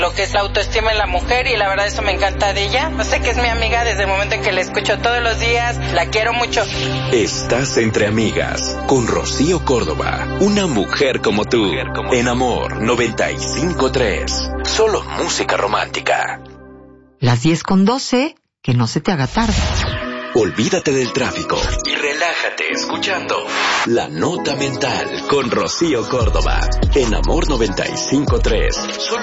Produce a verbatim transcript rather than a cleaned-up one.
lo que es la autoestima en la mujer, y la verdad eso me encanta de ella. No sé que es mi amiga desde el momento en que la escucho todos los días, la quiero mucho. Estás entre amigas con Rocío Córdoba, una mujer como tú, en Amor noventa y cinco punto tres. Solo música romántica. Las diez con doce, que no se te haga tarde. Olvídate del tráfico y relájate escuchando La Nota Mental con Rocío Córdoba en Amor noventa y cinco punto tres.